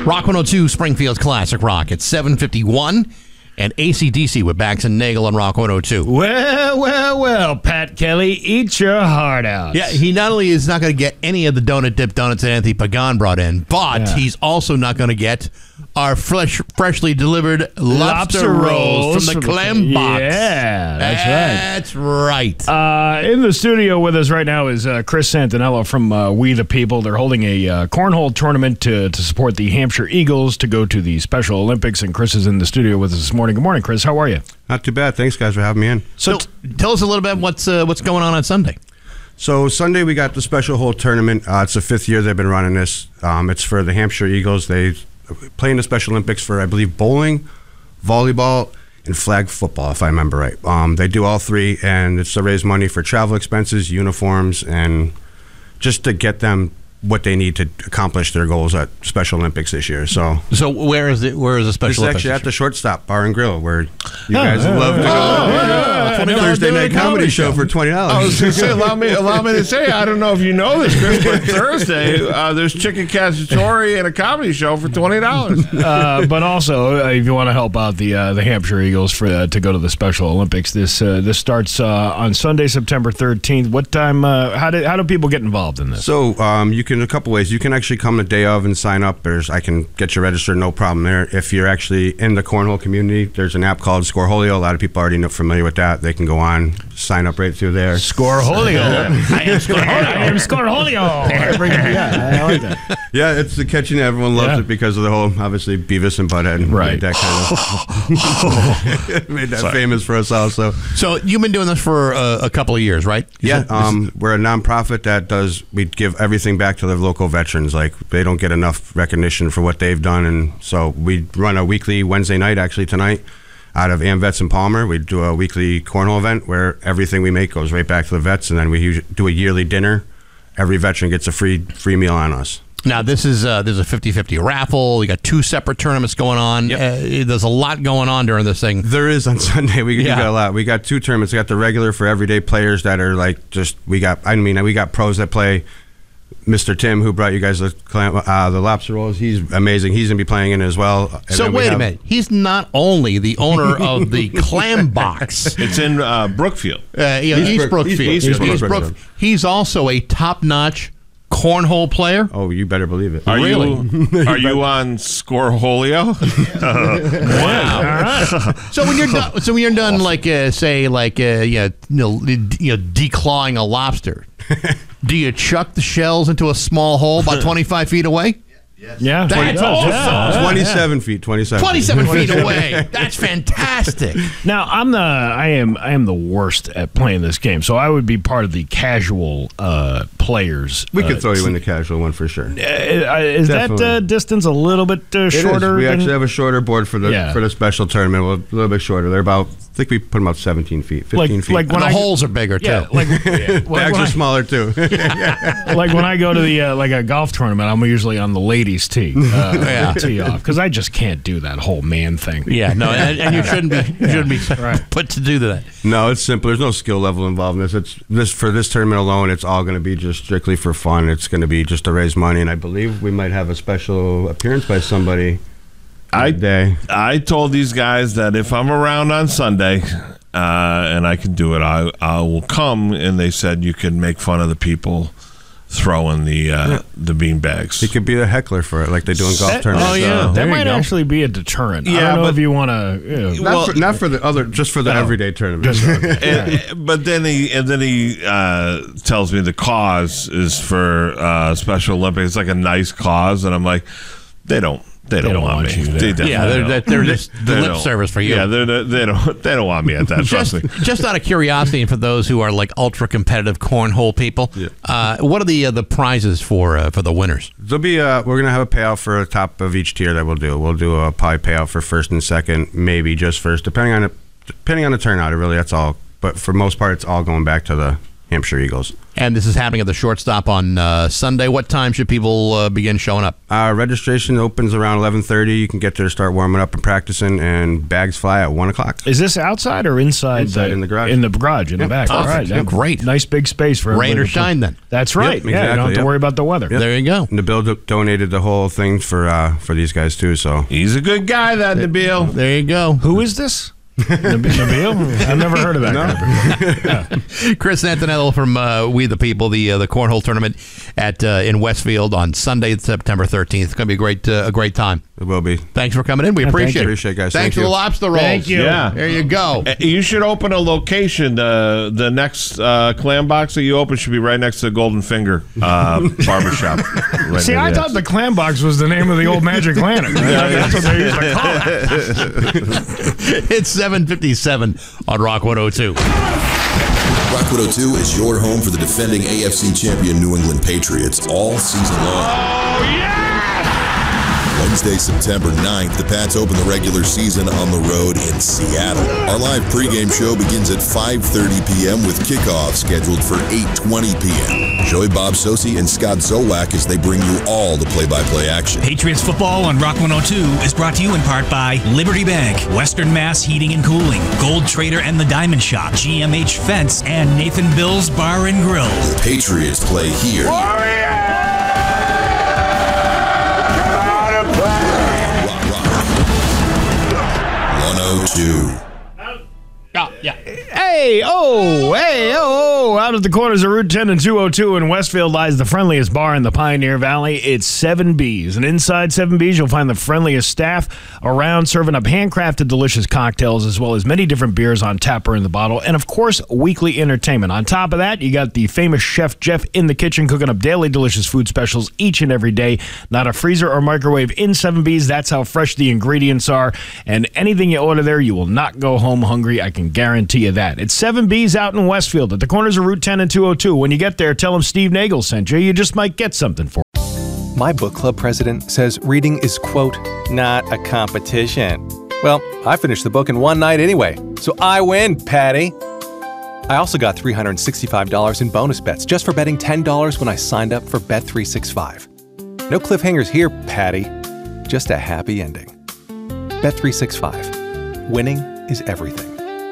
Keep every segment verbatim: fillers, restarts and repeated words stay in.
Rock one oh two, Springfield's Classic Rock at seven fifty-one. And A C D C with Bax and Nagel on Rock one oh two. Well, well, well, Pat Kelly, eat your heart out. Yeah, he not only is not going to get any of the donut dip donuts that Anthony Pagan brought in, but yeah. he's also not going to get our fresh, freshly delivered lobster, lobster rolls from the clam box. Yeah, that's, that's right. That's right. Uh, in the studio with us right now is uh, Chris Santinello from uh, We the People. They're holding a uh, cornhole tournament to, to support the Hampshire Eagles to go to the Special Olympics, and Chris is in the studio with us this morning. Good morning, Chris. How are you? Not too bad. Thanks, guys, for having me in. So, so t- tell us a little bit what's uh, what's going on on Sunday. So Sunday we got the Special Hole Tournament. Uh, it's the fifth year they've been running this. Um, it's for the Hampshire Eagles. They play in the Special Olympics for, I believe, bowling, volleyball, and flag football, if I remember right. Um, they do all three, and it's to raise money for travel expenses, uniforms, and just to get them what they need to accomplish their goals at Special Olympics this year. So, so where is it? Where is the Special Olympics? It's actually at the Shortstop Bar and Grill, where you oh, guys yeah, love to go. Oh, yeah, yeah. Thursday night comedy show for twenty dollars. I was going to say, allow me, allow me to say, I don't know if you know this, Chris, but Thursday uh, there's chicken cacciatore and a comedy show for twenty dollars. Uh, but also, uh, if you want to help out the uh, the Hampshire Eagles for uh, to go to the Special Olympics, this uh, this starts uh, on Sunday, September thirteenth. What time? Uh, how do how do people get involved in this? So um, you can a couple ways. You can actually come the day of and sign up. There's I can get you registered, no problem there. If you're actually in the cornhole community, there's an app called Scoreholio. A lot of people already know familiar with that. They can go on, sign up right through there. Scoreholio. I am Scoreholio. I am Scoreholio. Yeah, I like that. Yeah, it's the catching. Everyone loves yeah. it because of the whole, obviously, Beavis and Butthead. Right. Made that kind of made that Sorry. famous for us also. So you've been doing this for uh, a couple of years, right? Is yeah. it, um, we're a nonprofit that does, we give everything back to the local veterans. Like, they don't get enough recognition for what they've done. And so we run a weekly Wednesday night, actually, tonight, out of AmVets in Palmer. We do a weekly cornhole event where everything we make goes right back to the vets, and then we do a yearly dinner. Every veteran gets a free free meal on us. Now, this is uh, there's a fifty-fifty raffle. We got two separate tournaments going on. Yep. Uh, there's a lot going on during this thing. There is on Sunday. We yeah. got a lot. We got two tournaments. We got the regular for everyday players that are like just, we got, I mean, we got pros that play. Mister Tim, who brought you guys the clam, uh, the lobster rolls, he's amazing. He's going to be playing in it as well. And so wait have, a minute. He's not only the owner of the Clam Box. It's in uh, Brookfield. Uh, yeah, East, East Brookfield. East, East, East Brookfield. He's also a top-notch cornhole player. Oh, you better believe it. Are really? You, are you on Scoreholio? Wow. So when you're done, so when you're done, awesome. like uh, say, like uh, yeah, you know, you know, declawing a lobster, do you chuck the shells into a small hole about twenty-five feet away? Yes. Yeah, that's awesome. Yeah. twenty-seven feet, twenty-seven. Twenty-seven feet away. That's fantastic. Now I'm the I am I am the worst at playing this game, so I would be part of the casual uh, players. We could uh, throw you in the casual one for sure. Uh, is Definitely. that uh, distance a little bit uh, shorter? We than... actually have a shorter board for the yeah. for the special tournament. Well, a little bit shorter. They're about, I think we put them about seventeen feet, fifteen like, feet. Like when the I, holes are bigger yeah, too. Like, yeah. The bags are smaller too. Like when I go to the uh, like a golf tournament, I'm usually on the ladies' tee. Uh, yeah. Tee off because I just can't do that whole man thing. Yeah, no, and, and you shouldn't be you shouldn't be right. put to do that. No, it's simple. There's no skill level involved in this. It's this for this tournament alone. It's all going to be just strictly for fun. It's going to be just to raise money, and I believe we might have a special appearance by somebody. I day. I told these guys that if I'm around on Sunday uh, and I can do it, I I will come. And they said you can make fun of the people throwing the uh, yeah. the bean bags. He could be a heckler for it, like they do in golf that, tournaments. Oh yeah, so, that might actually be a deterrent. Yeah, I don't know but, if you want to. You know, not, well, for, not for the other, just for the no, everyday tournament. Just, okay. and, but then he and then he uh, tells me the cause is for uh, Special Olympics. It's like a nice cause, and I'm like, they don't. They don't, they don't want, want me. They yeah, they're, they're, they're just the lip service for you. Yeah, they're, they're, they don't. They don't want me at that. Just, trust me. Just out of curiosity, and for those who are like ultra competitive cornhole people, yeah. uh, what are the uh, the prizes for uh, for the winners? There'll be uh, we're gonna have a payout for the top of each tier that we'll do. We'll do a pie payout for first and second, maybe just first, depending on the depending on the turnout. Really, that's all. But for most part, it's all going back to the Hampshire Eagles. And this is happening at the Shortstop on uh, Sunday. What time should people uh, begin showing up? Uh, registration opens around eleven thirty. You can get there, start warming up and practicing, and bags fly at one o'clock. Is this outside or inside? Inside, the, in the garage. In the garage, in Yep. the back. All right. Yeah, great. Nice big space for Rain everybody or to play. shine then. That's right. Yep, yeah, you don't exactly, have to yep. worry about the weather. There you go. And the build donated the whole thing for uh, for these guys, too. So He's a good guy, that Nabil. There you go. Who is this? Nabil? I've never heard of that guy. Chris Antonello from uh, We the People, the uh, the cornhole tournament at uh, in Westfield on Sunday, September thirteenth. It's going to be a great uh, a great time. it will be. Thanks for coming in. We Yeah, thank appreciate you. it. Appreciate it, guys. Thanks Thank for you. the lobster rolls. Thank you. Yeah. There you go. Uh, You should open a location. Uh, the next uh, clam box that you open should be right next to the Golden Finger uh, Barbershop. Right See, near I the thought exit. the clam box was the name of the old Magic Lantern. That's what they used to call it. It's seven fifty-seven on Rock one oh two. Rock one oh two is your home for the defending A F C champion New England Patriots all season long. Oh, yeah! Wednesday, September ninth, the Pats open the regular season on the road in Seattle. Our live pregame show begins at five thirty p.m. with kickoff scheduled for eight twenty p.m. Joey Bob Sosi and Scott Zolak as they bring you all the play-by-play action. Patriots football on Rock one oh two is brought to you in part by Liberty Bank, Western Mass Heating and Cooling, Gold Trader and the Diamond Shop, G M H Fence, and Nathan Bill's Bar and Grill. The Patriots play here. Rock, rock. one oh two. Hey, oh, hey, oh, out of the corners of Route ten and two oh two in Westfield lies the friendliest bar in the Pioneer Valley. It's seven B's. And inside seven B's, you'll find the friendliest staff around serving up handcrafted delicious cocktails as well as many different beers on tap or in the bottle. And, of course, weekly entertainment. On top of that, you got the famous Chef Jeff in the kitchen cooking up daily delicious food specials each and every day. Not a freezer or microwave in seven B's. That's how fresh the ingredients are. And anything you order there, you will not go home hungry. I can guarantee you that. It's seven B's out in Westfield at the corners of Route ten and two oh two. When you get there, tell them Steve Nagel sent you. You just might get something for it. My book club president says reading is, quote, not a competition. Well, I finished the book in one night anyway, so I win, Patty. I also got three hundred sixty-five dollars in bonus bets just for betting ten dollars when I signed up for Bet three sixty-five. No cliffhangers here, Patty. Just a happy ending. Bet three sixty-five. Winning is everything.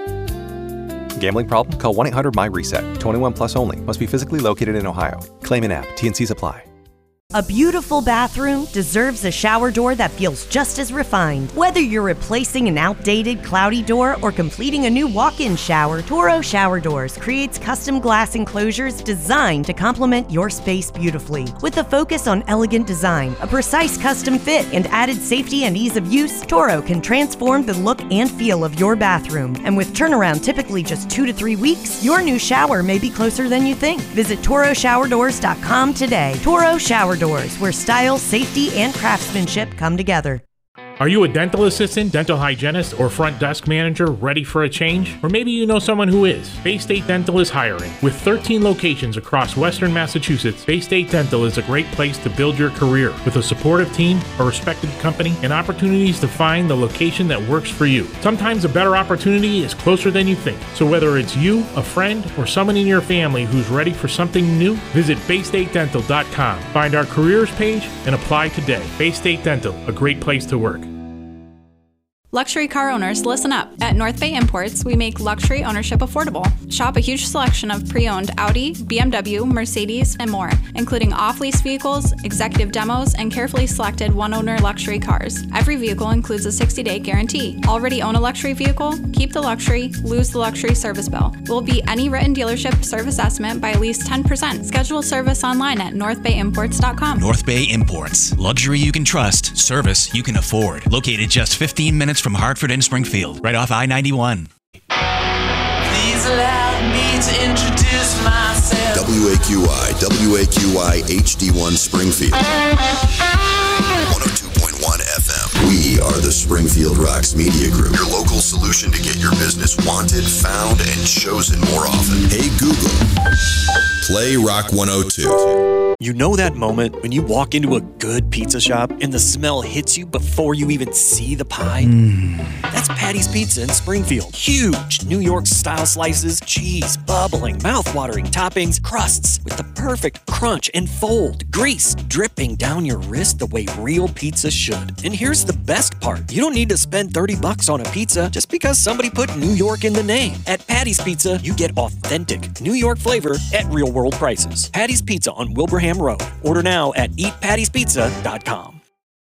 Gambling problem? Call one eight hundred my reset. twenty-one plus only. Must be physically located in Ohio. Claim in app. T N Cs apply. A beautiful bathroom deserves a shower door that feels just as refined. Whether you're replacing an outdated, cloudy door or completing a new walk-in shower, Toro Shower Doors creates custom glass enclosures designed to complement your space beautifully. With a focus on elegant design, a precise custom fit, and added safety and ease of use, Toro can transform the look and feel of your bathroom. And with turnaround typically just two to three weeks, your new shower may be closer than you think. Visit Toro Shower Doors dot com today. Toro Shower Doors, where style, safety, and craftsmanship come together. Are you a dental assistant, dental hygienist, or front desk manager ready for a change? Or maybe you know someone who is. Bay State Dental is hiring. With thirteen locations across Western Massachusetts, Bay State Dental is a great place to build your career. With a supportive team, a respected company, and opportunities to find the location that works for you. Sometimes a better opportunity is closer than you think. So whether it's you, a friend, or someone in your family who's ready for something new, visit bay state dental dot com. Find our careers page and apply today. Bay State Dental, a great place to work. Luxury car owners, listen up. At North Bay Imports, we make luxury ownership affordable. Shop a huge selection of pre-owned Audi, B M W, Mercedes, and more, including off-lease vehicles, executive demos, and carefully selected one-owner luxury cars. Every vehicle includes a sixty-day guarantee. Already own a luxury vehicle? Keep the luxury, lose the luxury service bill. We'll beat any written dealership service estimate by at least ten percent. Schedule service online at north bay imports dot com. North Bay Imports. Luxury you can trust. Service you can afford. Located just fifteen minutes from Hartford and Springfield. Right off I ninety-one. Please allow me to introduce myself. W A Q I, W A Q I H D one Springfield. one oh two point one F M. We are the Springfield Rocks Media Group, your local solution to get your business wanted, found, and chosen more often. Hey Google, play Rock one oh two. You know that moment when you walk into a good pizza shop and the smell hits you before you even see the pie? Mm. That's Patty's Pizza in Springfield. Huge New York-style slices, cheese, bubbling, mouth-watering toppings, crusts with the perfect crunch and fold, grease dripping down your wrist the way real pizza should. And here's the best part. You don't need to spend thirty bucks on a pizza just because somebody put New York in the name. At Patty's Pizza, you get authentic New York flavor at real-world prices. Patty's Pizza on Wilbraham Road. Order now at eat patties pizza dot com.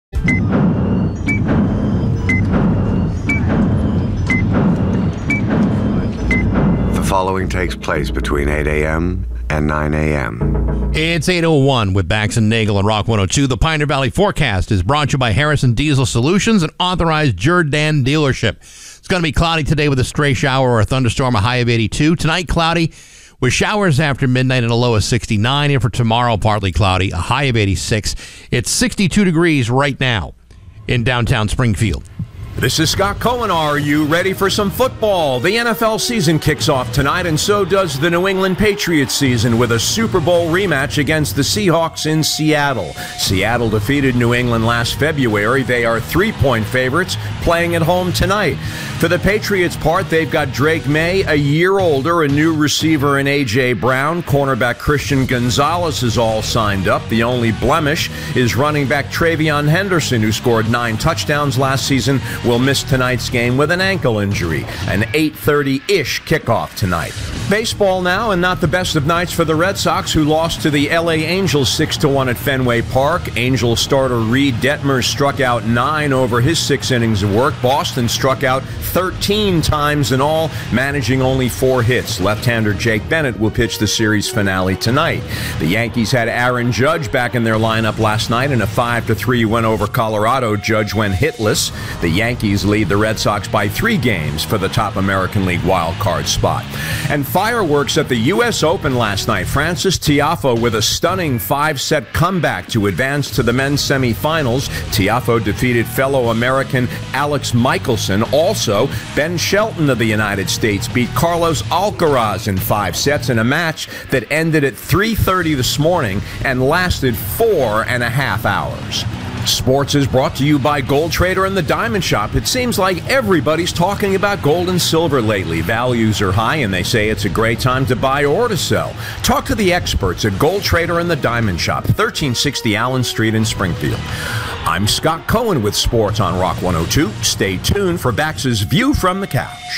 The following takes place between eight a.m. and nine a.m. It's eight oh one with Bax and Nagel and Rock one oh two. The Pioneer Valley forecast is brought to you by Harrison Diesel Solutions, an authorized Jordan dealership. It's going to be cloudy today with a stray shower or a thunderstorm, a high of eighty-two. Tonight, cloudy with showers after midnight and a low of sixty-nine. And for tomorrow, partly cloudy, a high of eighty-six. It's sixty-two degrees right now in downtown Springfield. This is Scott Cohen. Are you ready for some football? The N F L season kicks off tonight, and so does the New England Patriots season with a Super Bowl rematch against the Seahawks in Seattle. Seattle defeated New England last February. They are three-point favorites playing at home tonight. For the Patriots' part, they've got Drake May, a year older, a new receiver in A J. Brown. Cornerback Christian Gonzalez is all signed up. The only blemish is running back Travion Henderson, who scored nine touchdowns last season, will miss tonight's game with an ankle injury. An eight thirty-ish kickoff tonight. Baseball now, and not the best of nights for the Red Sox, who lost to the L A Angels six to one at Fenway Park. Angels starter Reed Detmers struck out nine over his six innings of work. Boston struck out thirteen times in all, managing only four hits. Left-hander Jake Bennett will pitch the series finale tonight. The Yankees had Aaron Judge back in their lineup last night in a five to three win over Colorado. Judge went hitless. The Yankees Yankees lead the Red Sox by three games for the top American League wild card spot. And fireworks at the U S Open last night. Francis Tiafoe with a stunning five-set comeback to advance to the men's semifinals. Tiafoe defeated fellow American Alex Michelson. Also, Ben Shelton of the United States beat Carlos Alcaraz in five sets in a match that ended at three thirty this morning and lasted four and a half hours. Sports is brought to you by Gold Trader and the Diamond Shop. It seems like everybody's talking about gold and silver lately. Values are high, and they say it's a great time to buy or to sell. Talk to the experts at Gold Trader and the Diamond Shop, thirteen sixty Allen Street in Springfield. I'm Scott Cohen with Sports on Rock one oh two. Stay tuned for Bax's View from the Couch.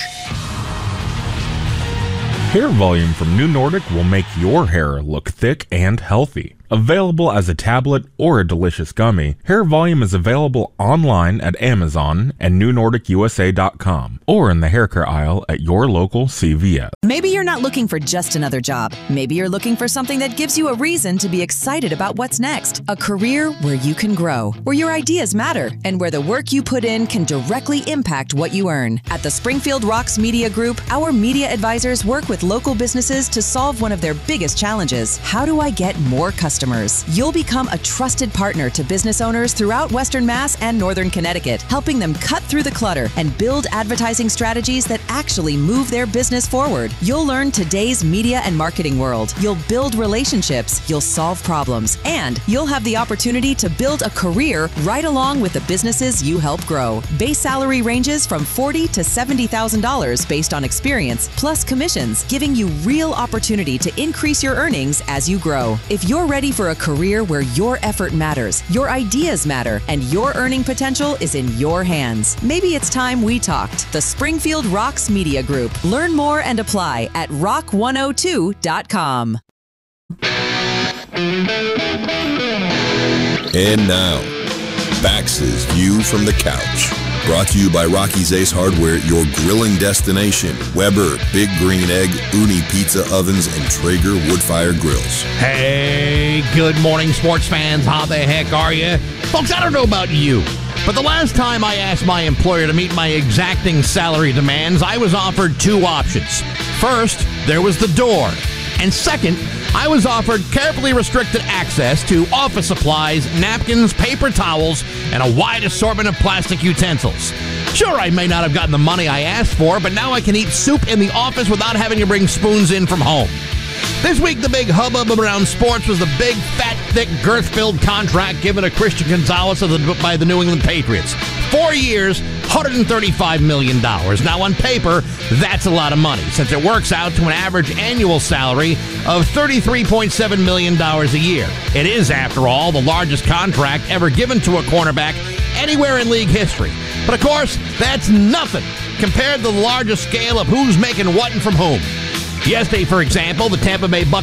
Hair volume from New Nordic will make your hair look thick and healthy. Available as a tablet or a delicious gummy, Hair Volume is available online at Amazon and new nordic u s a dot com or in the hair care aisle at your local C V S. Maybe you're not looking for just another job. Maybe you're looking for something that gives you a reason to be excited about what's next. A career where you can grow, where your ideas matter, and where the work you put in can directly impact what you earn. At the Springfield Rocks Media Group, our media advisors work with local businesses to solve one of their biggest challenges. How do I get more customers? You'll become a trusted partner to business owners throughout Western Mass and Northern Connecticut, helping them cut through the clutter and build advertising strategies that actually move their business forward. You'll learn today's media and marketing world. You'll build relationships, you'll solve problems, and you'll have the opportunity to build a career right along with the businesses you help grow. Base salary ranges from forty thousand dollars to seventy thousand dollars based on experience, plus commissions, giving you real opportunity to increase your earnings as you grow. If you're ready for a career where your effort matters, your ideas matter, and your earning potential is in your hands, maybe it's time we talked. The Springfield Rocks Media Group. Learn more and apply at rock one oh two dot com. And now, Bax's View from the Couch. Brought to you by Rocky's Ace Hardware, your grilling destination. Weber, Big Green Egg, Uni Pizza Ovens, and Traeger Woodfire Grills. Hey, good morning, sports fans. How the heck are you? Folks, I don't know about you, but the last time I asked my employer to meet my exacting salary demands, I was offered two options. First, there was the door. And second, I was offered carefully restricted access to office supplies, napkins, paper towels, and a wide assortment of plastic utensils. Sure, I may not have gotten the money I asked for, but now I can eat soup in the office without having to bring spoons in from home. This week, the big hubbub around sports was the big, fat, thick, girth-filled contract given to Christian Gonzalez of the, by the New England Patriots. Four years, one hundred thirty-five million dollars. Now, on paper, that's a lot of money, since it works out to an average annual salary of thirty-three point seven million dollars a year. It is, after all, the largest contract ever given to a cornerback anywhere in league history. But, of course, that's nothing compared to the larger scale of who's making what and from whom. Yesterday, for example, the Tampa Bay Buccaneers